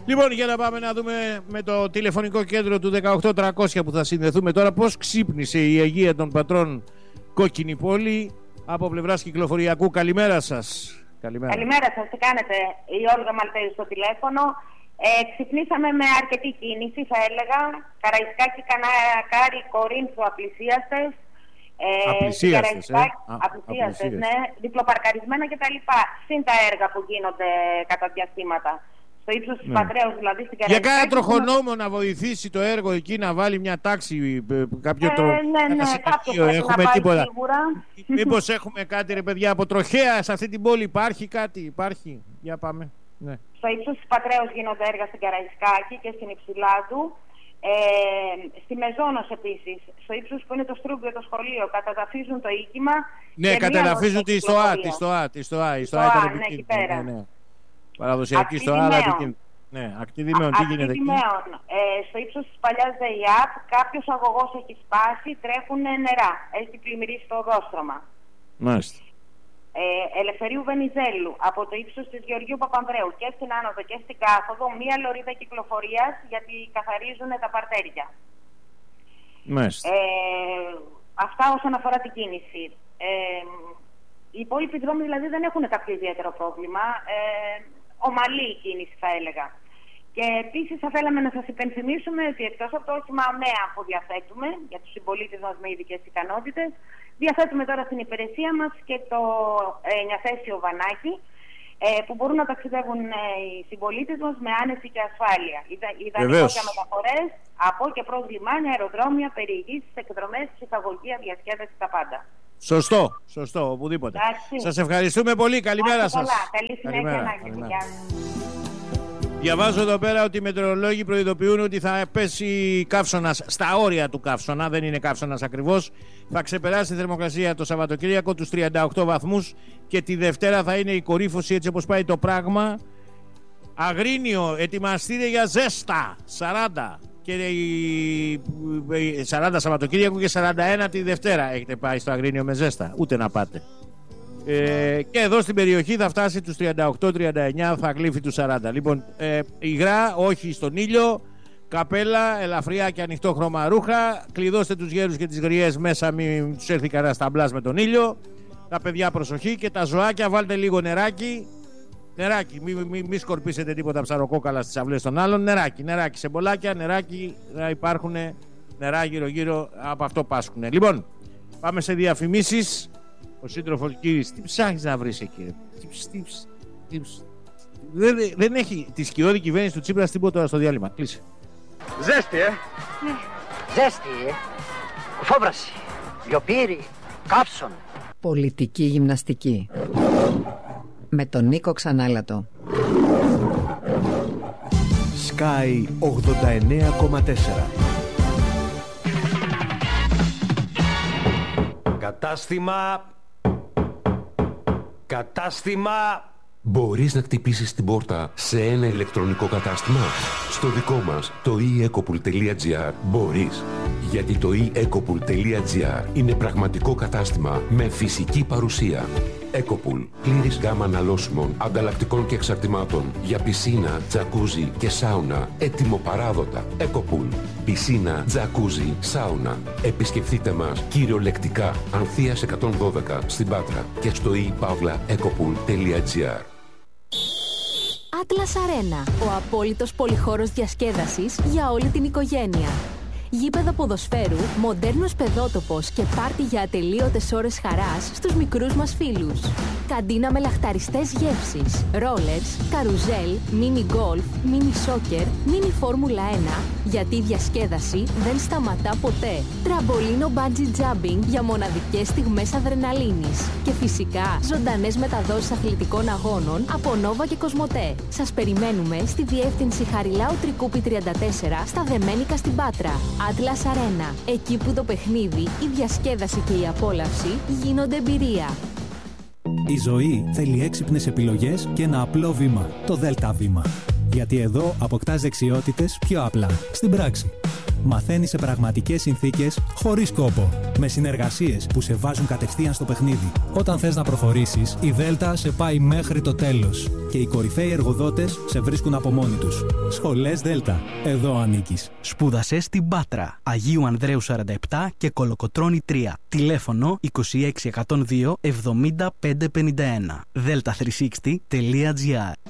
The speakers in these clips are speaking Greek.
Λοιπόν, για να πάμε να δούμε με το τηλεφωνικό κέντρο του 18300 που θα συνδεθούμε τώρα, πώς ξύπνησε η Αγία των Πατρών Κόκκινη Πόλη από πλευράς κυκλοφοριακού. Καλημέρα σας. Καλημέρα σας, τι κάνετε? Η Όλγα Μαλτέζη στο τηλέφωνο. Ξυπνήσαμε με αρκετή κίνηση, θα έλεγα. Καραϊσκάκη, Κανάκάρι, Κορίνθου, απλησίαστες. Απλησίαστες, ναι. Διπλοπαρκαρισμένα κτλ. Συν τα έργα που γίνονται κατά διαστήματα. Στο ύψος της Πατρέως, δηλαδή στην Καραϊσκάκη. Για κάνα τροχονόμο να βοηθήσει το έργο εκεί, να βάλει μια τάξη, κάποιο έχουμε τίποτα. Μήπως έχουμε κάτι, ρε παιδιά, από τροχέα σε αυτή την πόλη? Υπάρχει κάτι? Υπάρχει? Για πάμε. Ναι. Στο ύψος της Πατρέως γίνονται έργα στην Καραϊσκάκη και στην Υψηλάτου. Στη Μεζόνος επίσης, στο ύψος που είναι το Στρούγκιο, το σχολείο, καταδαφίζουν το οίκημα. Ναι, καταδαφίζουν τη ΣΤΟΑ. Ναι, εκεί πέρα. Ναι. Παραδοσιακή ΣΤΟΑ, αλλά ναι, Ακτιδημαίων, τι γίνεται εκεί? Στο ύψος της παλιάς ΔΕΙΑΠ, κάποιος αγωγός έχει σπάσει, τρέχουν νερά. Έχει πλημμυρίσει το οδόστρωμα. Μάλιστα. Ελευθερίου Βενιζέλου, από το ύψος της Γεωργίου Παπανδρέου και στην άνοδο και στην κάθοδο, μία λωρίδα κυκλοφορίας, γιατί καθαρίζουν τα παρτέρια. Μάλιστα. Αυτά όσον αφορά την κίνηση. Οι υπόλοιποι δρόμοι δηλαδή δεν έχουν κάποιο ιδιαίτερο πρόβλημα. Ομαλή η κίνηση, θα έλεγα. Και επίσης θα θέλαμε να σας υπενθυμίσουμε ότι εκτός από το όχημα ΑΜΕΑ που διαθέτουμε για τους συμπολίτες μας με ειδικές ικανότητες, διαθέτουμε τώρα στην υπηρεσία μας και το 9θέσιο βανάκι, που μπορούν να ταξιδεύουν οι συμπολίτες μας με άνεση και ασφάλεια. Ιδανικό για μεταφορές από και προς λιμάνια, αεροδρόμια, περιηγήσεις, εκδρομές, ψυχαγωγία, διασκέδαση, τα πάντα. Σωστό, οπουδήποτε. Σας ευχαριστούμε πολύ. Καλημέρα σας. Καλή συνέχεια. Διαβάζω εδώ πέρα ότι οι μετεωρολόγοι προειδοποιούν ότι θα πέσει καύσωνας στα όρια του καύσωνα. Δεν είναι καύσωνας ακριβώς. Θα ξεπεράσει η θερμοκρασία το Σαββατοκύριακο τους 38 βαθμούς και τη Δευτέρα θα είναι η κορύφωση, έτσι όπως πάει το πράγμα. Αγρίνιο, ετοιμαστείτε για ζέστα. 40 και 40 Σαββατοκύριακο και 41 τη Δευτέρα. Έχετε πάει στο Αγρίνιο με ζέστα? Ούτε να πάτε. Και εδώ στην περιοχή θα φτάσει τους 38-39, θα κλείφει τους 40. Λοιπόν, υγρά, όχι στον ήλιο. Καπέλα, ελαφριά και ανοιχτό χρώμα ρούχα. Κλειδώστε τους γέρους και τις γριές μέσα, μην τους έρθει κανένα σταμπλάς με τον ήλιο. Τα παιδιά προσοχή, και τα ζωάκια βάλτε λίγο νεράκι. Νεράκι, μην σκορπίσετε τίποτα ψαροκόκαλα στις αυλές των άλλων. Νεράκι σε μπολάκια, νεράκι, να υπάρχουν νερά γύρω-γύρω, από αυτό πάσχουν. Λοιπόν, πάμε σε διαφημίσεις. Ο σύντροφος κύρις, τι ψάχνεις να βρεις εκεί? Δεν έχει τη σκιώδη κυβέρνηση του Τσίπρα τίποτα τώρα στο διάλειμμα. Κλείσε. Ζέστη, Ζέστη, φόβραση, λιοπύρι, καύσον. Πολιτική γυμναστική με τον Νίκο Ξανάλατο. Sky 89,4. Κατάστημα. Μπορείς να χτυπήσεις την πόρτα σε ένα ηλεκτρονικό κατάστημα? Στο δικό μας, το eEcopool.gr, μπορείς. Γιατί το eEcopool.gr είναι πραγματικό κατάστημα με φυσική παρουσία. Ecopool. Πλήρης γάμα αναλώσιμων, ανταλλακτικών και εξαρτημάτων για πισίνα, τζακούζι και σάουνα. Έτοιμο-παράδοτα. Ecopool. Πισίνα, τζακούζι, σάουνα. Επισκεφτείτε μας κυριολεκτικά Ανθείας 112 στην Πάτρα και στο ePavlaEcopool.gr. Atlas Arena. Ο απόλυτος πολυχώρος διασκέδασης για όλη την οικογένεια. Γήπεδο ποδοσφαίρου, μοντέρνος παιδότοπος και πάρτι για ατελείωτες ώρες χαράς στους μικρούς μας φίλους. Καντίνα με λαχταριστές γεύσεις, ρόλερς, καρουζέλ, μίνι γκολφ, μίνι σόκερ, μίνι φόρμουλα 1, γιατί η διασκέδαση δεν σταματά ποτέ. Τραμπολίνο bungee jumping για μοναδικές στιγμές αδρεναλίνης. Και φυσικά ζωντανές μεταδόσεις αθλητικών αγώνων από Νόβα και Κοσμοτέ. Σας περιμένουμε στη διεύθυνση Χαριλάου Τρικούπη 34 στα Δεμένικα στην Πάτρα. Atlas Arena. Εκεί που το παιχνίδι, η διασκέδαση και η απόλαυση γίνονται εμπειρία. Η ζωή θέλει έξυπνες επιλογές και ένα απλό βήμα. Το ΔΕΛΤΑ βήμα. Γιατί εδώ αποκτάς δεξιότητες πιο απλά. Στην πράξη. Μαθαίνεις σε πραγματικές συνθήκες, χωρίς κόπο. Με συνεργασίες που σε βάζουν κατευθείαν στο παιχνίδι. Όταν θες να προχωρήσεις, η Δέλτα σε πάει μέχρι το τέλος. Και οι κορυφαίοι εργοδότες σε βρίσκουν από μόνοι τους. Σχολές Δέλτα. Εδώ ανήκεις. Σπούδασε στην Πάτρα. Αγίου Ανδρέου 47 και Κολοκοτρώνη 3. Τηλέφωνο 26102 70551. delta360.gr.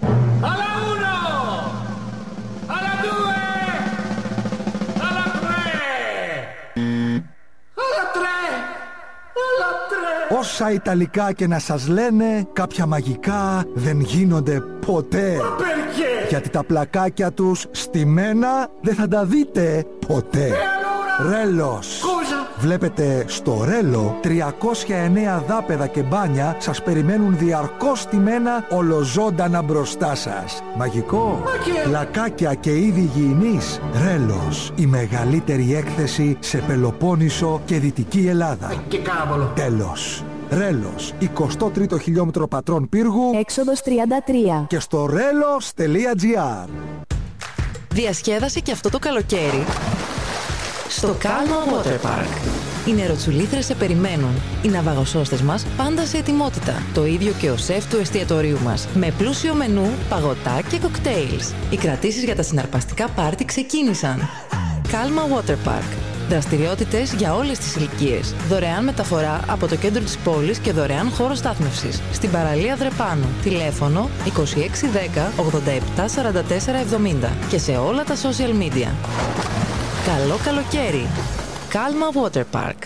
Όσα Ιταλικά και να σας λένε, κάποια μαγικά δεν γίνονται ποτέ. Γιατί τα πλακάκια τους στημένα δεν θα τα δείτε ποτέ. Ρέλος. Βλέπετε, στο Ρέλο 309 δάπεδα και μπάνια σας περιμένουν διαρκώς στημένα ολοζώντανα μπροστά σας. Μαγικό. Πλακάκια και είδη υγιεινής. Ρέλος. Η μεγαλύτερη έκθεση σε Πελοπόννησο και Δυτική Ελλάδα. Τέλος. Ρέλος, 23ο χιλιόμετρο Πατρών Πύργου, έξοδος 33 και στο relos.gr. Διασκέδασε και αυτό το καλοκαίρι στο Calma Water Park. Οι νεροτσουλήθρες σε περιμένουν. Οι ναυαγοσώστες μας πάντα σε ετοιμότητα. Το ίδιο και ο σεφ του εστιατορίου μας. Με πλούσιο μενού, παγωτά και κοκτέιλς. Οι κρατήσεις για τα συναρπαστικά πάρτι ξεκίνησαν. Calma Water Park. Δραστηριότητες για όλες τις ηλικίες. Δωρεάν μεταφορά από το κέντρο της πόλης και δωρεάν χώρο στάθμευσης. Στην παραλία Δρεπάνου. Τηλέφωνο 2610 87 44 70 και σε όλα τα social media. Καλό καλοκαίρι. Calma Water Park.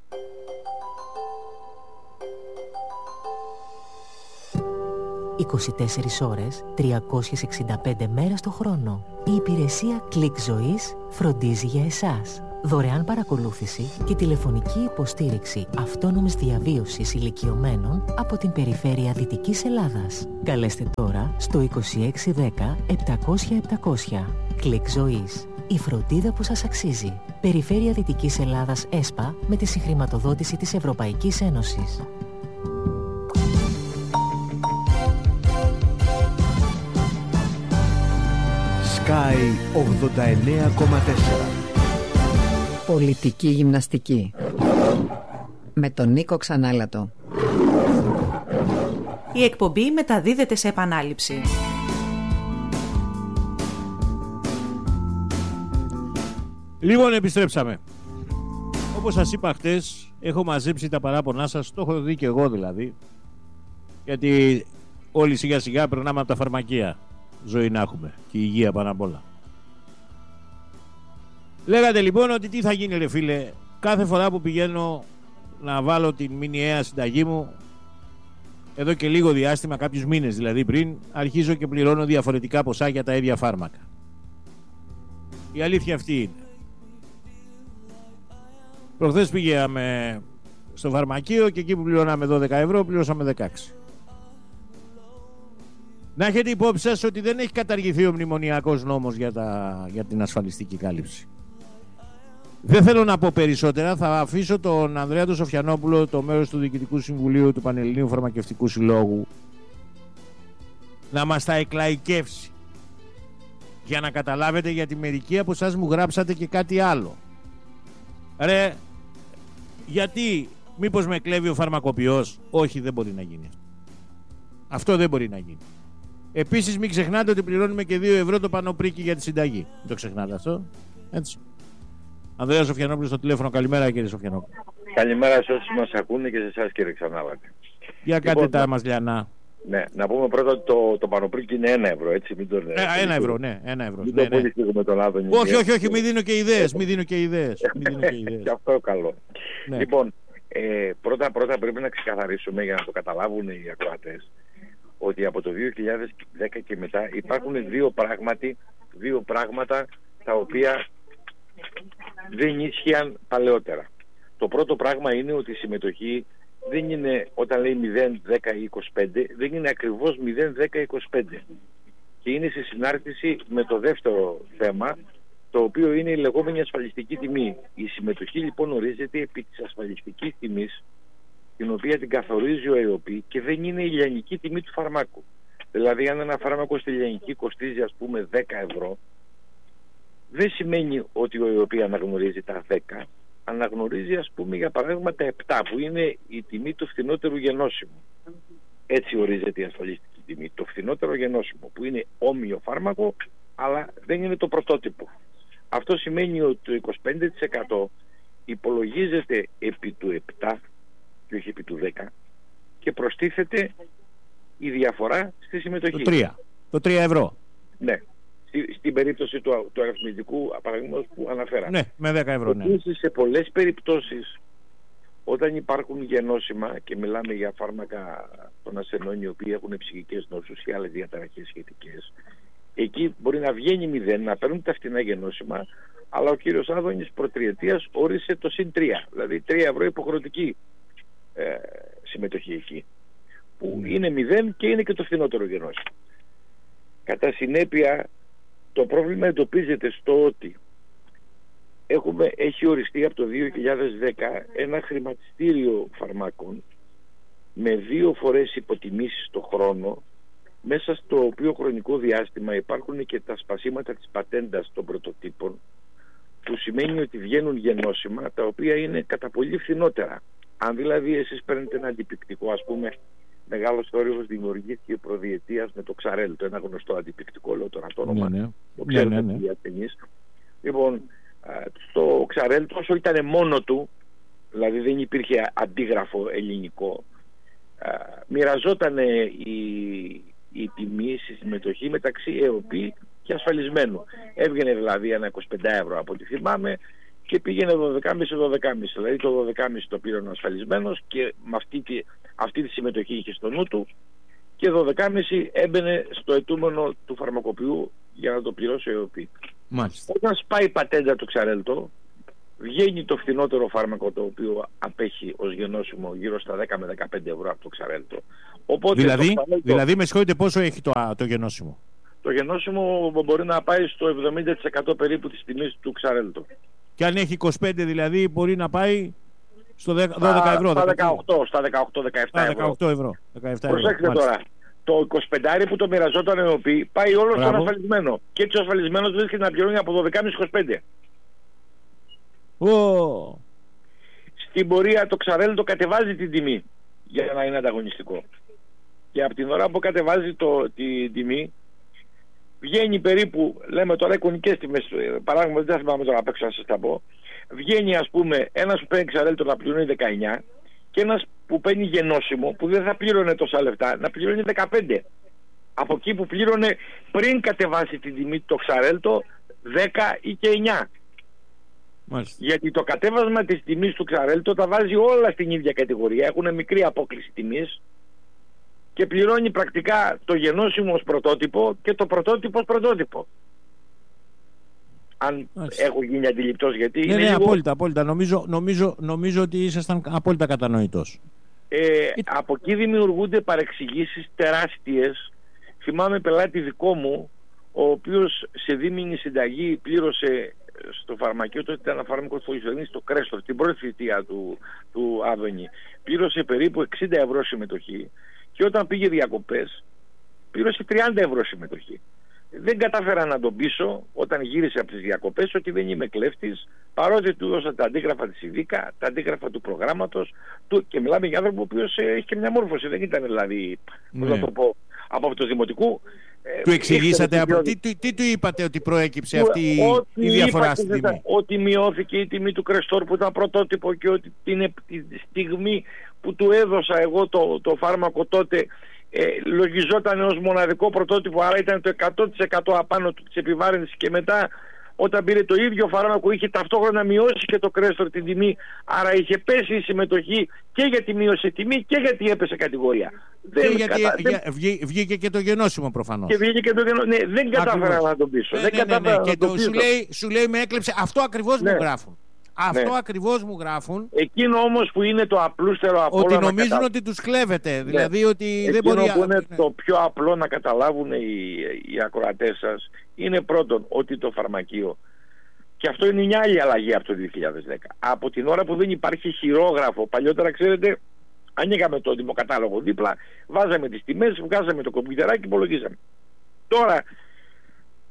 24 ώρες, 365 μέρες το χρόνο. Η υπηρεσία Κλικ Ζωής φροντίζει για εσάς. Δωρεάν παρακολούθηση και τηλεφωνική υποστήριξη αυτόνομης διαβίωσης ηλικιωμένων από την περιφέρεια Δυτικής Ελλάδας. Καλέστε τώρα στο 2610 700 700. Κλικ Ζωής. Η φροντίδα που σας αξίζει. Περιφέρεια Δυτικής Ελλάδας ΕΣΠΑ με τη συγχρηματοδότηση της Ευρωπαϊκής Ένωσης. Sky 89,4. Πολιτική γυμναστική. Με τον Νίκο Ξανάλατο. Η εκπομπή μεταδίδεται σε επανάληψη. Λοιπόν, επιστρέψαμε. Όπως σας είπα χτες, έχω μαζέψει τα παράπονά σας. Το έχω δει και εγώ δηλαδή. Γιατί όλοι σιγά σιγά περνάμε από τα φαρμακεία. Ζωή να έχουμε. Και υγεία πάνω απ' όλα. Λέγατε λοιπόν ότι τι θα γίνει ρε φίλε. Κάθε φορά που πηγαίνω να βάλω την μηνιαία συνταγή μου, εδώ και λίγο διάστημα, κάποιους μήνες δηλαδή πριν, αρχίζω και πληρώνω διαφορετικά ποσά για τα ίδια φάρμακα. Η αλήθεια αυτή είναι. Προχθές πήγαμε στο φαρμακείο και εκεί που πληρώναμε 12 ευρώ πληρώσαμε 16. Να έχετε υπόψη σας ότι δεν έχει καταργηθεί ο μνημονιακός νόμος για την ασφαλιστική κάλυψη. Δεν θέλω να πω περισσότερα. Θα αφήσω τον Ανδρέα τον Σοφιανόπουλο, το μέρος του Διοικητικού Συμβουλίου του Πανελληνίου Φαρμακευτικού Συλλόγου, να μας τα εκλαϊκεύσει. Για να καταλάβετε, γιατί μερικοί από εσάς μου γράψατε και κάτι άλλο. Ρε, γιατί μήπως με κλέβει ο φαρμακοποιός? Όχι, δεν μπορεί να γίνει. Αυτό δεν μπορεί να γίνει. Επίσης μην ξεχνάτε ότι πληρώνουμε και 2 ευρώ το πανοπρίκι για τη συνταγή. Μην το ξεχνάτε αυτό. Έτσι. Ανδρέα Σοφιανόπουλο στο τηλέφωνο. Καλημέρα κύριε Σοφιανόπουλο. Καλημέρα σε όσοι μας ακούνε και σε εσάς κύριε Ξανάλατη. Για κάτε τα μας λιανά. Ναι, να πούμε πρώτα ότι το πανοπρίκι είναι 1 ευρώ, έτσι. Μην το 1 ευρώ, ναι. 1 ευρώ. Μην ναι, το πολυστήσουμε τον Άδωνη. Όχι, μην δίνω και ιδέες. Μην δίνω και ιδέες. Και αυτό καλό. Ναι. Λοιπόν, πρώτα πρέπει να ξεκαθαρίσουμε για να το καταλάβουν οι ακροατές ότι από το 2010 και μετά υπάρχουν δύο πράγματα τα οποία δεν ίσχυαν παλαιότερα. Το πρώτο πράγμα είναι ότι η συμμετοχή δεν είναι, όταν λέει 0, 10 ή 25, δεν είναι ακριβώς 0, 10 ή 25. Και είναι σε συνάρτηση με το δεύτερο θέμα, το οποίο είναι η λεγόμενη ασφαλιστική τιμή. Η συμμετοχή λοιπόν ορίζεται επί της ασφαλιστικής τιμής, την οποία την καθορίζει ο ΕΟΠΗ και δεν είναι η λιανική τιμή του φαρμάκου. Δηλαδή αν ένα φάρμακο στη λιανική κοστίζει ας πούμε 10 ευρώ, δεν σημαίνει ότι ο ΕΟΠΗ αναγνωρίζει τα 10, αναγνωρίζει ας πούμε για παράδειγμα τα 7 που είναι η τιμή του φθηνότερου γενώσιμου. Έτσι ορίζεται η ασφαλιστική τιμή. Το φθηνότερο γενώσιμο που είναι όμοιο φάρμακο αλλά δεν είναι το πρωτότυπο. Αυτό σημαίνει ότι το 25% υπολογίζεται επί του 7 και όχι επί του 10 και προστίθεται η διαφορά στη συμμετοχή. Το 3 ευρώ. Ναι. Στην περίπτωση του αριθμητικού παραδείγματος που αναφέραμε. Ναι, με 10 ευρώ. Ναι. Επίσης, σε πολλές περιπτώσεις, όταν υπάρχουν γενώσιμα και μιλάμε για φάρμακα των ασθενών οι οποίοι έχουν ψυχικές νόσους ή άλλες διαταραχές σχετικές, εκεί μπορεί να βγαίνει 0, να παίρνουν τα φτηνά γενώσιμα, αλλά ο κύριος Άδωνης προτριετίας όρισε το συν 3, δηλαδή 3 ευρώ υποχρεωτική συμμετοχή εκεί, που είναι 0 και είναι και το φθηνότερο γενώσιμο. Κατά συνέπεια, το πρόβλημα εντοπίζεται στο ότι έχει οριστεί από το 2010 ένα χρηματιστήριο φαρμάκων με 2 φορές υποτιμήσεις το χρόνο, μέσα στο οποίο χρονικό διάστημα υπάρχουν και τα σπασίματα της πατέντας των πρωτοτύπων, που σημαίνει ότι βγαίνουν γενώσιμα τα οποία είναι κατά πολύ φθηνότερα. Αν δηλαδή εσείς παίρνετε ένα αντιπικτικό, ας πούμε μεγάλος θόρυβος δημιουργήθηκε προδιετίας με το Ξαρέλτο, ένα γνωστό αντιπικτικό, λέω τώρα το όνομα, το ξέρετε οι ασθενείς. Λοιπόν, στο Ξαρέλτο όσο ήταν μόνο του, δηλαδή δεν υπήρχε αντίγραφο ελληνικό, μοιραζόταν η τιμή στη συμμετοχή μεταξύ ΕΟΠΗ και ασφαλισμένου. Έβγαινε δηλαδή ένα 25 ευρώ από ό,τι θυμάμαι και πήγαινε 12,5-12,5. Δηλαδή το 12,5 το πήρε ο ασφαλισμένος και με αυτή τη συμμετοχή είχε στο νου του και 12,5 έμπαινε στο αιτούμενο του φαρμακοποιού για να το πληρώσει ο ΕΟΠΗ. Όταν σπάει η πατέντα του Ξαρέλτο, βγαίνει το φθηνότερο φάρμακο το οποίο απέχει ως γενώσιμο γύρω στα 10 με 15 ευρώ από το Ξαρέλτο. Οπότε δηλαδή με συγχωρείτε, πόσο έχει το γενώσιμο? Το γενώσιμο μπορεί να πάει στο 70% περίπου της τιμής του Ξαρέλτο. Και αν έχει 25 δηλαδή μπορεί να πάει στο 12 ευρώ. Στα 18-17 ευρώ. Προσέξτε τώρα. Το 25 που το μοιραζόταν ο ΕΟΠΗ πάει όλο στον ασφαλισμένο. Και έτσι ο ασφαλισμένος βρίσκεται να πληρώνει από 12,5-25. Στην πορεία το Ξαρέλτο κατεβάζει την τιμή για να είναι ανταγωνιστικό. Και από την ώρα που κατεβάζει την τιμή, βγαίνει περίπου, λέμε τώρα εικονικές τιμές, παράδειγμα δεν θα θυμάμαι τώρα απ' έξω να σας τα πω, βγαίνει ας πούμε ένας που παίρνει Ξαρέλτο να πληρώνει 19 και ένας που παίρνει γενώσιμο που δεν θα πλήρωνε τόσα λεφτά να πληρώνει 15. Από εκεί που πλήρωνε πριν κατεβάσει την τιμή το Ξαρέλτο 10 ή και 9. Μάλιστα. Γιατί το κατέβασμα της τιμής του Ξαρέλτο τα βάζει όλα στην ίδια κατηγορία, έχουν μικρή απόκληση τιμής και πληρώνει πρακτικά το γενώσιμο ως πρωτότυπο και το πρωτότυπο ως πρωτότυπο. Αν έχω γίνει αντιληπτός, γιατί είναι λίγο... απόλυτα. Νομίζω ότι ήσασταν απόλυτα κατανοητός. Από εκεί δημιουργούνται παρεξηγήσεις τεράστιες. Θυμάμαι πελάτη δικό μου, ο οποίος σε δίμηνη συνταγή πλήρωσε στο φαρμακείο, τότε ήταν ένα φάρμακο στο Ισοδίνη, στο Κρέστορ, την πρώτη θητεία του Άδωνη. Πλήρωσε περίπου 60 ευρώ συμμετοχή και όταν πήγε διακοπές πλήρωσε 30 ευρώ συμμετοχή. Δεν κατάφερα να τον πείσω όταν γύρισε από τις διακοπές ότι δεν είμαι κλέφτης, παρότι του δώσα τα αντίγραφα της ΙΔΙΚΑ, τα αντίγραφα του προγράμματος και μιλάμε για άνθρωπο ο οποίος έχει και μια μόρφωση, δεν ήταν δηλαδή, πώς να το πω, από το δημοτικού. Του εξηγήσατε, τι του είπατε ότι προέκυψε αυτή η διαφορά στην τιμή? Ότι μειώθηκε η τιμή του Κρεστόρ που ήταν πρωτότυπο και ότι την στιγμή που του έδωσα εγώ το φάρμακο τότε λογιζόταν ως μοναδικό πρωτότυπο, άρα ήταν το 100% απάνω της επιβάρυνσης και μετά όταν πήρε το ίδιο φάρμακο είχε ταυτόχρονα μειώσει και το Κρέστορ την τιμή, άρα είχε πέσει η συμμετοχή και γιατί μείωσε τιμή και γιατί έπεσε κατηγορία. Βγήκε και το γενώσιμο προφανώς. Και βγήκε και το γενώσιμο. Ναι, δεν κατάφερα να τον πείσω. Σου λέει με έκλεψε. Αυτό ακριβώς μου γράφουν. Αυτό ακριβώς μου γράφουν. Εκείνο όμως που είναι το απλούστερο από όλα. Ότι νομίζουν ότι τους κλέβετε. Δηλαδή ότι δεν μπορεί. Εκείνο που είναι το πιο απλό να καταλάβουν οι ακροατές σας είναι πρώτον ότι το φαρμακείο, και αυτό είναι μια άλλη αλλαγή από το 2010. Από την ώρα που δεν υπάρχει χειρόγραφο, παλιότερα ξέρετε, ανοίγαμε το δημοκατάλογο δίπλα, βάζαμε τις τιμές, βγάζαμε το κομπιουτεράκι και υπολογίζαμε. Τώρα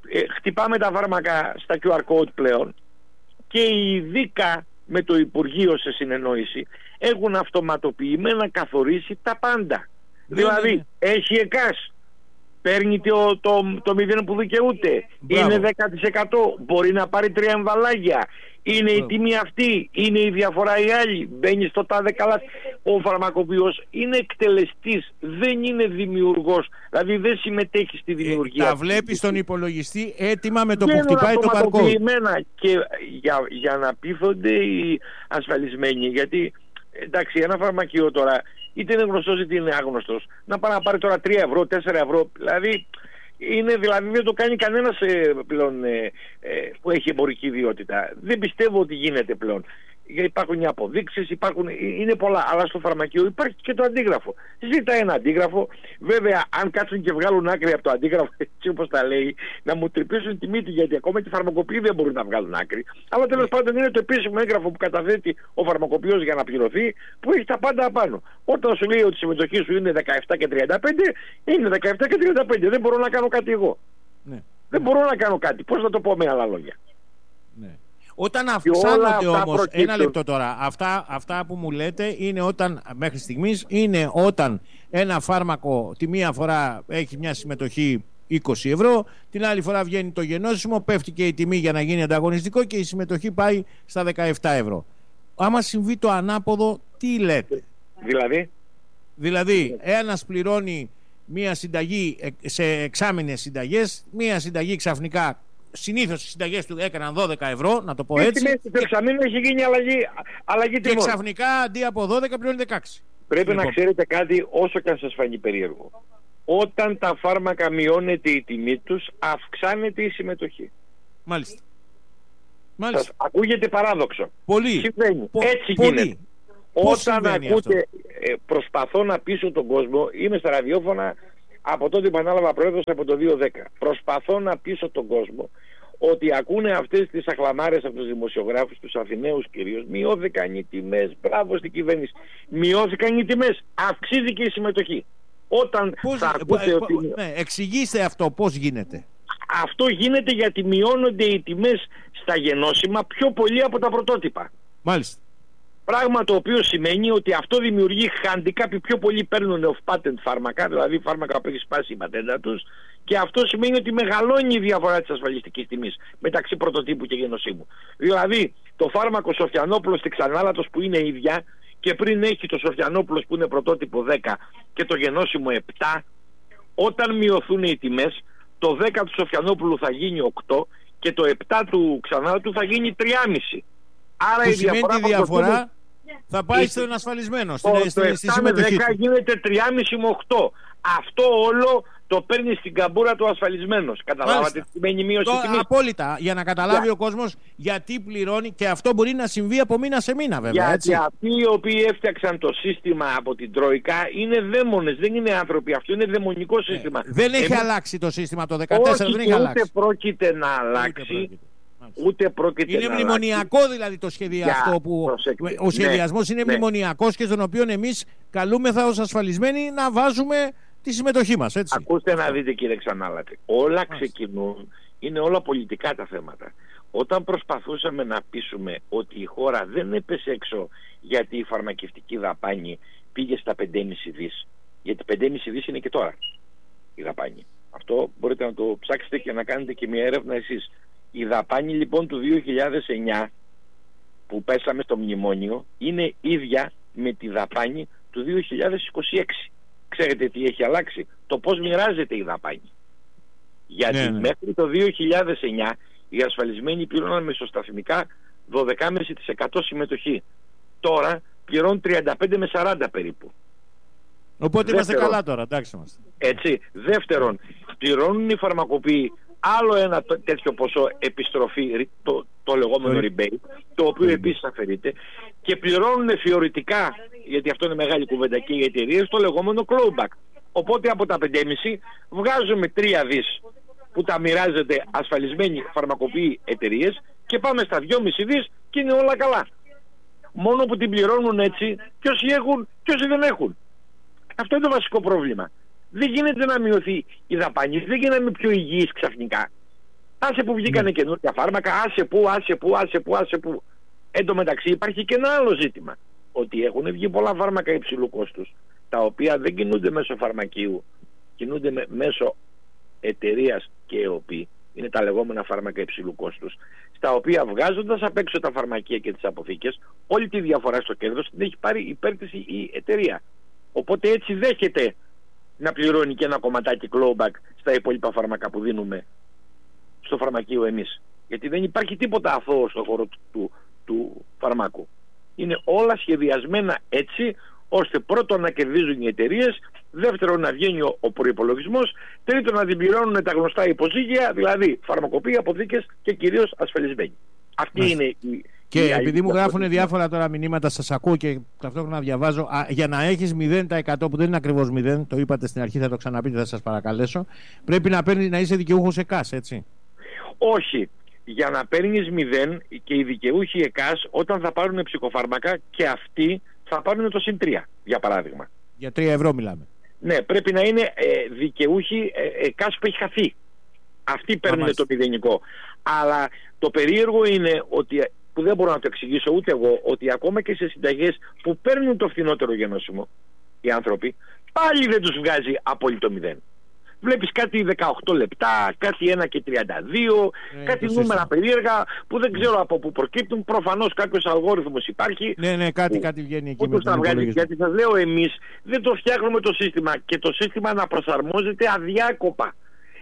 χτυπάμε τα φάρμακα στα QR code πλέον και οι ΔΙΚΑ με το Υπουργείο σε συνεννόηση έχουν αυτοματοποιημένα καθορίσει τα πάντα. Δηλαδή έχει ΕΚΑΣ, παίρνει το 0 που δικαιούται, είναι 10%, μπορεί να πάρει 3 εμβαλάγια, είναι η τιμή αυτή, είναι η διαφορά η άλλη, μπαίνει στο τάδε καλά. Ο φαρμακοποιός είναι εκτελεστής, δεν είναι δημιουργός, δηλαδή δεν συμμετέχει στη δημιουργία. Τα βλέπει στον υπολογιστή έτοιμα με το που χτυπάει το barcode. Και για να πείθονται οι ασφαλισμένοι, γιατί εντάξει, ένα φαρμακείο τώρα είτε είναι γνωστός είτε είναι άγνωστος, να πάει να πάρει τώρα 3 ευρώ, 4 ευρώ, δηλαδή δεν το κάνει κανένας πλέον που έχει εμπορική ιδιότητα. Δεν πιστεύω ότι γίνεται πλέον. Υπάρχουν οι αποδείξεις, είναι πολλά, αλλά στο φαρμακείο υπάρχει και το αντίγραφο. Ζητάει ένα αντίγραφο, βέβαια αν κάτσουν και βγάλουν άκρη από το αντίγραφο, έτσι όπως τα λέει, να μου τρυπήσουν τη μύτη, γιατί ακόμα και οι φαρμακοποιοί δεν μπορούν να βγάλουν άκρη. Αλλά τέλος πάντων είναι το επίσημο έγγραφο που καταθέτει ο φαρμακοποιός για να πληρωθεί, που έχει τα πάντα απάνω. Όταν σου λέει ότι η συμμετοχή σου είναι 17 και 35, είναι 17 και 35. Δεν μπορώ να κάνω κάτι εγώ. Ναι. Δεν μπορώ να κάνω κάτι. Πώς να το πω με άλλα λόγια. Ναι. Όταν αυξάνονται όμως, ένα λεπτό τώρα, αυτά που μου λέτε είναι όταν, μέχρι στιγμής, είναι όταν ένα φάρμακο τη μία φορά έχει μια συμμετοχή 20 ευρώ, την άλλη φορά βγαίνει το γενώσιμο, πέφτει και η τιμή για να γίνει ανταγωνιστικό και η συμμετοχή πάει στα 17 ευρώ. Άμα συμβεί το ανάποδο, τι λέτε? Δηλαδή, ένας πληρώνει μια συνταγή σε εξάμηνες συνταγές, μια συνταγή ξαφνικά. Συνήθως οι συνταγές του έκαναν 12 ευρώ, να το πω έτσι. Το εξαμήνου έχει γίνει αλλαγή τιμών. Και ξαφνικά αντί από 12 πληρώνει 16. Πρέπει να ξέρετε κάτι, όσο και αν σας φανεί περίεργο. Όταν τα φάρμακα μειώνεται η τιμή τους, αυξάνεται η συμμετοχή. Μάλιστα. Σας ακούγεται παράδοξο. Πολύ. Συμβαίνει. Έτσι γίνεται. Όταν ακούτε, προσπαθώ να πείσω τον κόσμο, είμαι στα ραδιόφωνα από τότε που ανάλαβα πρόεδρος από το 2010. Προσπαθώ να πείσω τον κόσμο ότι ακούνε αυτές τις αχλαμάρες από τους δημοσιογράφους, τους Αθηναίους κυρίως. Μειώθηκαν οι τιμές, μπράβο στην κυβέρνηση. Μειώθηκαν οι τιμές, αυξήθηκε η συμμετοχή. Όταν θα ακούτε ότι... εξηγήστε αυτό, πώς γίνεται. Αυτό γίνεται γιατί μειώνονται οι τιμές στα γενώσιμα πιο πολύ από τα πρωτότυπα. Μάλιστα. Πράγμα το οποίο σημαίνει ότι αυτό δημιουργεί handicap, πιο πολλοί παίρνουν off-patent φάρμακα, δηλαδή φάρμακα που έχει σπάσει η πατέντα τους, και αυτό σημαίνει ότι μεγαλώνει η διαφορά της ασφαλιστικής τιμής μεταξύ πρωτοτύπου και γενοσύμου. Δηλαδή το φάρμακο Σοφιανόπουλος στη Ξανάλατος που είναι ίδια, και πριν έχει το Σοφιανόπουλος που είναι πρωτότυπο 10 και το γενώσιμο 7, όταν μειωθούν οι τιμές, το 10 του Σοφιανόπουλου θα γίνει 8 και το 7 του Ξανάλατου θα γίνει 3,5. Άρα η διαφορά θα πάει στον ασφαλισμένο, στη συμμετοχή. Το 7 με 10 γίνεται 3,5 με 8. Αυτό όλο το παίρνει στην καμπούρα του ασφαλισμένος. Καταλάβατε τι σημαίνει μείωση τιμής? Απόλυτα, για να καταλάβει ο κόσμος γιατί πληρώνει, και αυτό μπορεί να συμβεί από μήνα σε μήνα βέβαια. Γιατί έτσι. Αυτοί οι οποίοι έφτιαξαν το σύστημα από την Τρόικα είναι δαίμονες, δεν είναι άνθρωποι. Αυτό είναι δαιμονικό σύστημα. Δεν έχει αλλάξει το σύστημα το 2014, δεν έχει αλλάξει. Ούτε πρόκειται να αλλάξει. Ούτε πρόκειται είναι μνημονιακό δηλαδή το σχέδιο αυτό που ο σχεδιασμός είναι μνημονιακός και στον οποίο εμείς καλούμεθα ως ασφαλισμένοι να βάζουμε τη συμμετοχή μας, έτσι. Ακούστε να δείτε κύριε Ξανάλατη, όλα ξεκινούν, είναι όλα πολιτικά τα θέματα. Όταν προσπαθούσαμε να πείσουμε ότι η χώρα δεν έπεσε έξω γιατί η φαρμακευτική δαπάνη πήγε στα 5,5 δις, γιατί 5,5 δις είναι και τώρα η δαπάνη. Αυτό μπορείτε να το ψάξετε και να κάνετε και μια έρευνα εσείς. Η δαπάνη λοιπόν του 2009 που πέσαμε στο μνημόνιο είναι ίδια με τη δαπάνη του 2026. Ξέρετε τι έχει αλλάξει? Το πώς μοιράζεται η δαπάνη. Γιατί μέχρι το 2009 οι ασφαλισμένοι πλήρωναν μεσοσταθμικά 12,5% συμμετοχή. Τώρα πληρώνουν 35 με 40 περίπου. Οπότε είμαστε καλά τώρα, εντάξει είμαστε. Έτσι. Δεύτερον, πληρώνουν οι φαρμακοποιοί άλλο ένα τέτοιο ποσό επιστροφή, το λεγόμενο rebate, το οποίο επίσης αφαιρείται, και πληρώνουν θεωρητικά, γιατί αυτό είναι μεγάλη κουβέντα και οι εταιρείες, το λεγόμενο clawback. Οπότε από τα 5,5 βγάζουμε 3 δις που τα μοιράζεται ασφαλισμένοι φαρμακοποιοί εταιρείες και πάμε στα 2,5 δις και είναι όλα καλά. Μόνο που την πληρώνουν έτσι και όσοι έχουν και όσοι δεν έχουν. Αυτό είναι το βασικό πρόβλημα. Δεν γίνεται να μειωθεί η δαπάνη, δεν γίνεται να είμαι πιο υγιής ξαφνικά. Άσε που βγήκανε καινούργια φάρμακα, άσε που. Εν τω μεταξύ υπάρχει και ένα άλλο ζήτημα. Ότι έχουν βγει πολλά φάρμακα υψηλού κόστους, τα οποία δεν κινούνται μέσω φαρμακείου, κινούνται μέσω εταιρείας και ΕΟΠΗ. Είναι τα λεγόμενα φάρμακα υψηλού κόστους, στα οποία βγάζοντας απ' έξω τα φαρμακεία και τις αποθήκες, όλη τη διαφορά στο κέρδος την έχει πάρει υπέρ της η εταιρεία. Οπότε έτσι δέχεται να πληρώνει και ένα κομματάκι clawback στα υπόλοιπα φάρμακα που δίνουμε στο φαρμακείο εμείς. Γιατί δεν υπάρχει τίποτα αθώο στον χώρο του φαρμάκου. Είναι όλα σχεδιασμένα έτσι, ώστε πρώτον να κερδίζουν οι εταιρείες, δεύτερον να βγαίνει ο προϋπολογισμός, τρίτον να την πληρώνουν τα γνωστά υποζύγια, δηλαδή φαρμακοποιοί, αποθήκες και κυρίως ασφαλισμένοι. Αυτή είναι η... Και επειδή μου γράφουν διάφορα τώρα μηνύματα, σας ακούω και ταυτόχρονα διαβάζω, για να έχεις 0% που δεν είναι ακριβώς 0, το είπατε στην αρχή, θα το ξαναπείτε, θα σας παρακαλέσω, πρέπει να είσαι δικαιούχος ΕΚΑΣ, έτσι? Όχι. Για να παίρνεις 0 και οι δικαιούχοι ΕΚΑΣ, όταν θα πάρουν ψυχοφάρμακα, και αυτοί θα πάρουν το συν 3, για παράδειγμα. Για 3 ευρώ μιλάμε. Ναι, πρέπει να είναι δικαιούχοι ΕΚΑΣ που έχει χαθεί. Αυτοί παίρνουν το μηδενικό. Αλλά το περίεργο είναι ότι, που δεν μπορώ να το εξηγήσω ούτε εγώ, ότι ακόμα και σε συνταγές που παίρνουν το φθηνότερο γενώσιμο οι άνθρωποι, πάλι δεν τους βγάζει απόλυτο 0. Βλέπεις κάτι 18 λεπτά, κάτι 1 και 32, κάτι νούμερα περίεργα που δεν ξέρω από πού προκύπτουν. Προφανώς κάποιος αλγόριθμος υπάρχει. Ναι, κάτι βγαίνει εκεί με τον βγάζει. Γιατί σας λέω, εμείς δεν το φτιάχνουμε το σύστημα, και το σύστημα να προσαρμόζεται αδιάκοπα.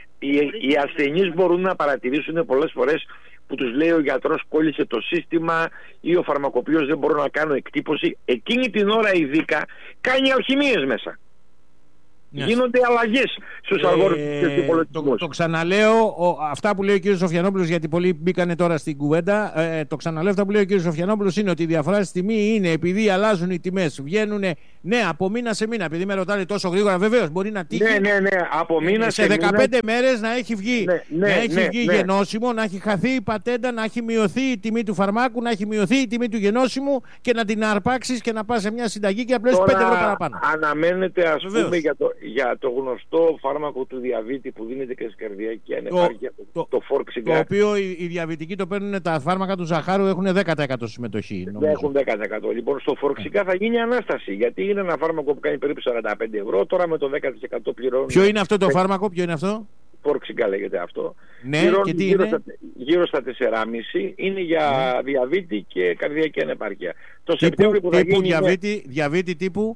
Οι ασθενείς μπορούν να παρατηρήσουν πολλές φορές που τους λέει ο γιατρός κόλλησε το σύστημα ή ο φαρμακοποιός δεν μπορώ να κάνω εκτύπωση. Εκείνη την ώρα η ΔΥΚΑ κάνει αλχημίες μέσα. Γίνονται αλλαγές στους αλγόριθμους και στους υπολογισμούς. Το ξαναλέω, αυτά που λέει ο κ. Σοφιανόπουλος, γιατί πολλοί μπήκανε τώρα στην κουβέντα, το ξαναλέω, αυτά που λέει ο κ. Σοφιανόπουλος είναι ότι η διαφορά στη τιμή είναι επειδή αλλάζουν οι τιμές, βγαίνουν από μήνα σε μήνα. Επειδή με ρωτάνε τόσο γρήγορα, βεβαίως μπορεί να τύχει από μήνα σε 15 μέρες να έχει βγει, γενώσιμο, να έχει χαθεί η πατέντα, να έχει μειωθεί η τιμή του φαρμάκου, να έχει μειωθεί η τιμή του γενώσιμου και να την αρπάξεις και να πας σε μια συνταγή και απλώς 5 ευρώ παραπάνω. Αναμένεται, ας πούμε, για το γνωστό φάρμακο του διαβήτη που δίνεται και στην καρδιακή ανεπάρκεια, το Forxiga. Το οποίο οι διαβητικοί το παίρνουν, τα φάρμακα του ζαχάρου έχουν 10% συμμετοχή. Δεν έχουν 10%. Λοιπόν, στο Forxiga θα γίνει ανάσταση, γιατί είναι ένα φάρμακο που κάνει περίπου 45 ευρώ, τώρα με το 10% πληρώνουν. Ποιο είναι αυτό το φάρμακο, ποιο είναι αυτό? Forxiga λέγεται αυτό. Ναι, και τι είναι? Γύρω στα 4,5 είναι για διαβήτη και καρδιακή ανεπάρκεια. Το Σεπτέμβριο που θα γίνει διαβήτη τύπου?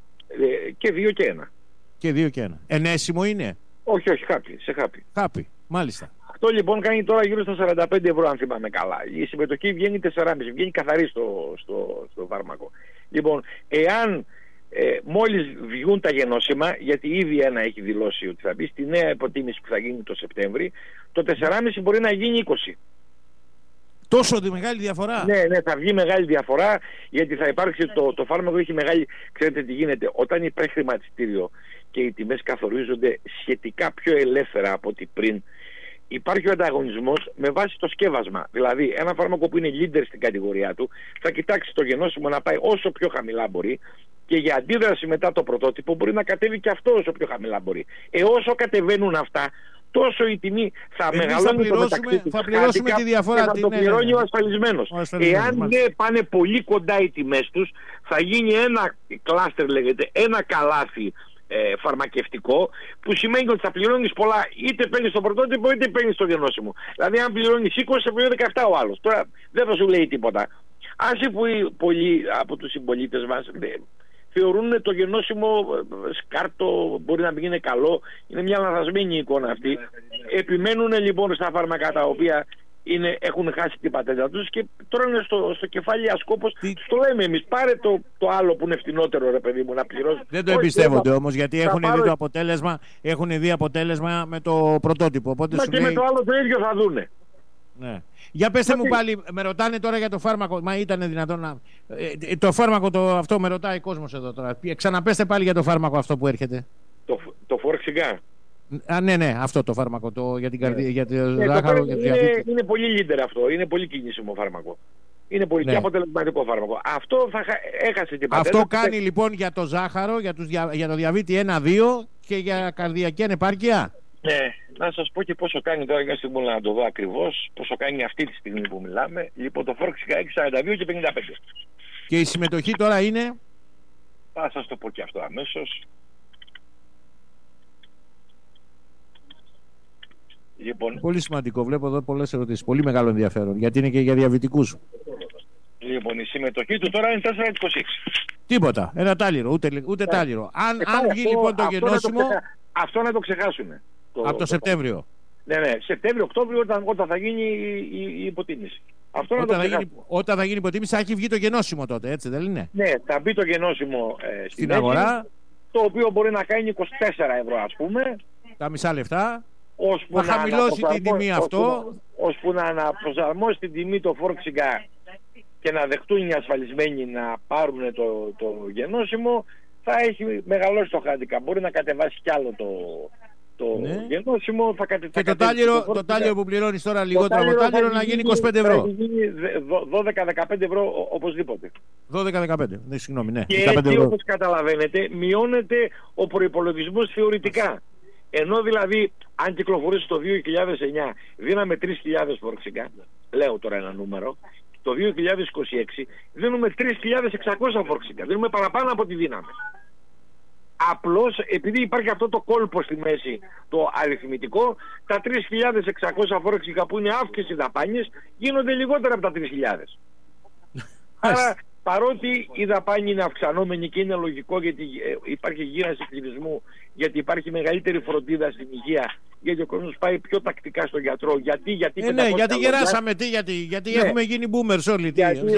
Και 2 και 1. Και 2 και 1. Ενέσιμο είναι? Όχι, χάπι, σε χάπι. Χάπι, μάλιστα. Αυτό λοιπόν κάνει τώρα γύρω στα 45 ευρώ, αν θυμάμαι καλά. Η συμμετοχή βγαίνει 4,5, βγαίνει καθαρή στο φάρμακο. Λοιπόν, εάν μόλις βγουν τα γενώσιμα, γιατί ήδη ένα έχει δηλώσει ότι θα μπει στη νέα υποτίμηση που θα γίνει το Σεπτέμβρη, το 4,5 μπορεί να γίνει 20. Τόσο μεγάλη διαφορά? Ναι, θα βγει μεγάλη διαφορά, γιατί θα υπάρξει το φάρμακο έχει μεγάλη. Ξέρετε τι γίνεται, όταν υπάρχει χρηματιστήριο και οι τιμές καθορίζονται σχετικά πιο ελεύθερα από ό,τι πριν, υπάρχει ο ανταγωνισμός με βάση το σκεύασμα. Δηλαδή, ένα φάρμακο που είναι leader στην κατηγορία του θα κοιτάξει το γενώσιμο να πάει όσο πιο χαμηλά μπορεί, και για αντίδραση μετά το πρωτότυπο μπορεί να κατέβει και αυτό όσο πιο χαμηλά μπορεί. Όσο κατεβαίνουν αυτά, τόσο η τιμή θα μεγαλώνει το μεταξύ τους, θα πληρώσουμε τη διαφορά, και θα το πληρώνει ο ασφαλισμένος. Εάν δεν πάνε πολύ κοντά οι τιμές τους, θα γίνει ένα κλάστερ, λέγεται, ένα καλάθι φαρμακευτικό, που σημαίνει ότι θα πληρώνεις πολλά, είτε παίρνεις το πρωτότυπο είτε παίρνεις το γενώσιμο. Δηλαδή αν πληρώνεις 20 θα πληρώνει 17 ο άλλος. Τώρα δεν θα σου λέει τίποτα. Άσε που πολλοί από τους συμπολίτες μας θεωρούν το γενώσιμο σκάρτο, μπορεί να μην είναι καλό, είναι μια λανθασμένη εικόνα αυτή. Επιμένουν λοιπόν στα φάρμακα τα οποία έχουν χάσει την πατέντα τους και τώρα είναι στο κεφάλι ασκόπως. Το λέμε εμείς, πάρε το άλλο που είναι φτηνότερο, ρε παιδί μου, να πληρώσει. Δεν το εμπιστεύονται όμως, γιατί έχουν δει αποτέλεσμα με το πρωτότυπο. Οπότε και λέει... με το άλλο το ίδιο θα δούνε. Ναι. Για πέστε μου πάλι, με ρωτάνε τώρα για το φάρμακο. Μα ήταν δυνατόν να... το φάρμακο αυτό με ρωτάει ο κόσμος εδώ τώρα. Ξαναπέστε πάλι για το φάρμακο αυτό που έρχεται. Το Forxiga. Ναι, αυτό το φάρμακο για την καρδία, για το ζάχαρο, για το διαβήτη. Είναι πολύ leader αυτό, είναι πολύ κινήσιμο φάρμακο. Είναι πολύ και αποτελεσματικό φάρμακο. Αυτό θα έχασε την πατέντα. Αυτό κάνει λοιπόν για το ζάχαρο, για το διαβήτη 1-2 και για καρδιακή ανεπάρκεια. Ναι, να σας πω και πόσο κάνει τώρα για στιγμή να το δω ακριβώς, πόσο κάνει αυτή τη στιγμή που μιλάμε. Λοιπόν, το Volkswagen έχει 42 και 55. Και η συμμετοχή τώρα είναι? Θα σας το πω και αυτό αμέσως. Λοιπόν, πολύ σημαντικό, βλέπω εδώ πολλές ερωτήσεις, πολύ μεγάλο ενδιαφέρον, γιατί είναι και για διαβητικούς. Λοιπόν, η συμμετοχή του τώρα είναι 4,26. Τίποτα, ένα τάλιρο, ούτε τάλιρο. Αν βγει λοιπόν το γενώσιμο... Αυτό να το ξεχάσουμε. Από το Σεπτέμβριο. Ναι, Σεπτέμβριο-Οκτώβριο όταν θα γίνει η υποτίμηση. Αυτό όταν θα γίνει υποτίμηση θα έχει βγει το γενώσιμο τότε, έτσι δεν είναι? Ναι, θα μπει το γενώσιμο στην αγορά, το οποίο μπορεί να κάνει 24 ευρώ ας πούμε. Τα μισά λεφτά. Θα χαμηλώσει την τιμή αυτό. Ώσπου να αναπροσαρμόσει την τιμή το Volkswagen και να δεχτούν οι ασφαλισμένοι να πάρουν το γενώσιμο, θα έχει μεγαλώσει το handicap. Μπορεί να κατεβάσει κι άλλο το γενώσιμο. Και το τάλιρο που πληρώνεις τώρα λιγότερο από το τάλιρο να γίνει 25 ευρώ. Θα γίνει 12-15 ευρώ οπωσδήποτε. 12-15, ναι, συγγνώμη, ναι. Και έτσι, όπως καταλαβαίνετε, μειώνεται ο προϋπολογισμός θεωρητικά. Ενώ δηλαδή, αν κυκλοφορήσει το 2009, δίναμε 3.000 Volkswagen, λέω τώρα ένα νούμερο, το 2026 δίνουμε 3.600 Volkswagen, δίνουμε παραπάνω από ό,τι δίναμε. Απλώς επειδή υπάρχει αυτό το κόλπο στη μέση, το αριθμητικό, τα 3.600 Volkswagen που είναι αύξηση δαπάνης γίνονται λιγότερα από τα 3.000. Άρα παρότι η δαπάνη είναι αυξανόμενη και είναι λογικό, γιατί υπάρχει γύρανση πληθυσμού, γιατί υπάρχει μεγαλύτερη φροντίδα στην υγεία, γιατί ο κόσμος πάει πιο τακτικά στον γιατρό. Γιατί γεράσαμε, γιατί έχουμε γίνει boomers όλοι.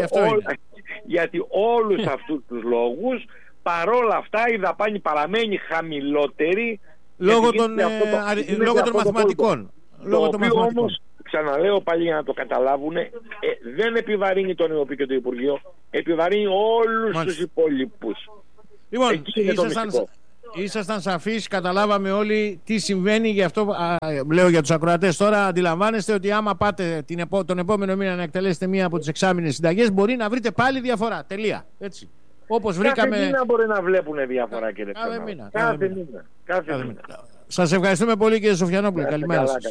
Γιατί όλους αυτούς τους λόγους, παρόλα αυτά η δαπάνη παραμένει χαμηλότερη λόγω των μαθηματικών. Το οποίο όμως, ξαναλέω πάλι για να το καταλάβουν, δεν επιβαρύνει τον ΕΟΠΗ και το Υπουργείο, επιβαρύνει όλους τους υπόλοιπους. Λοιπόν, ήσασταν σαφείς, καταλάβαμε όλοι τι συμβαίνει, γι' αυτό λέω για τους ακροατές τώρα, αντιλαμβάνεστε ότι άμα πάτε τον επόμενο μήνα να εκτελέσετε μία από τις εξάμηνες συνταγές, μπορεί να βρείτε πάλι διαφορά, τελεία, έτσι. Όπως βρήκαμε... Κάθε μήνα μπορεί να βλέπουν διαφορά, κύριε Ξενάου. Κάθε μήνα. Σας ευχαριστούμε πολύ, κύριε Σοφιανόπουλε. Καλημέρα σας.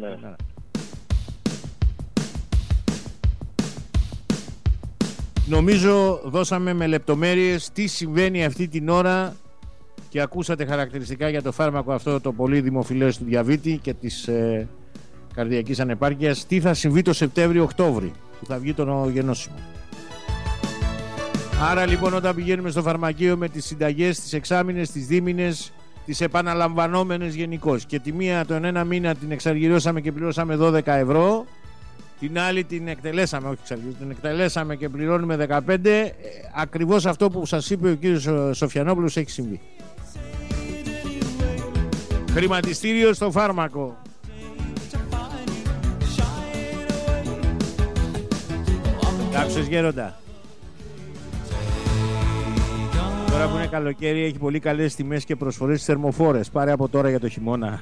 Νομίζω δώσαμε με λεπτομέρειες τι συμβαίνει αυτή την ώρα και ακούσατε χαρακτηριστικά για το φάρμακο αυτό το πολύ δημοφιλές του διαβήτη και της καρδιακής ανεπάρκειας, τι θα συμβεί το Σεπτέμβριο-Οκτώβριο που θα βγει το γενώσιμο. Άρα λοιπόν όταν πηγαίνουμε στο φαρμακείο με τις συνταγές, τις εξάμηνες, τις δίμηνες, τις επαναλαμβανόμενες γενικώς, και τη μία τον ένα μήνα την εξαργυρώσαμε και πληρώσαμε 12 ευρώ, την άλλη την εκτελέσαμε, την εκτελέσαμε και πληρώνουμε 15, ακριβώς αυτό που σας είπε ο κύριος Σοφιανόπουλος έχει συμβεί. Χρηματιστήριο στο φάρμακο. Άκουσες, Γέροντα? Τώρα που είναι καλοκαίρι έχει πολύ καλές τιμές και προσφορές στις θερμοφόρες. Πάρε από τώρα για το χειμώνα.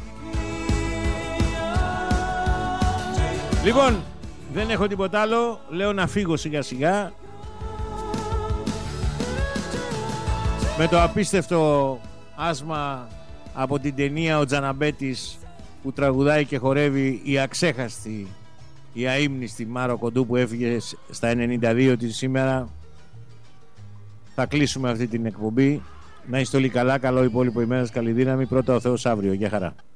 Λοιπόν, δεν έχω τίποτα άλλο. Λέω να φύγω σιγά σιγά. Με το απίστευτο άσμα από την ταινία ο Τζαναμπέτης που τραγουδάει και χορεύει η αξέχαστη, η αείμνηστη Μάρο Κοντού που έφυγε στα 92 της σήμερα. Θα κλείσουμε αυτή την εκπομπή. Να είστε όλοι καλά, καλό υπόλοιπο ημέρας, καλή δύναμη. Πρώτα ο Θεός αύριο. Γεια χαρά.